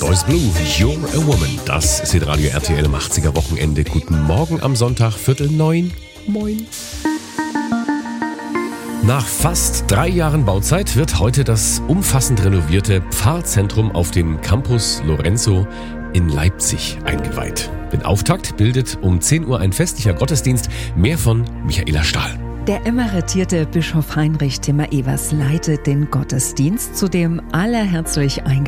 Boys Blue, You're a Woman. Das ist hier Radio RTL im 80er Wochenende. Guten Morgen am Sonntag, 8:45. Moin. Nach fast 3 Jahren Bauzeit wird heute das umfassend renovierte Pfarrzentrum auf dem Campus Lorenzo in Leipzig eingeweiht. Den Auftakt bildet um 10 Uhr ein festlicher Gottesdienst. Mehr von Michaela Stahl. Der emeritierte Bischof Heinrich Timmer-Evers leitet den Gottesdienst, zu dem alle herzlich eingeladen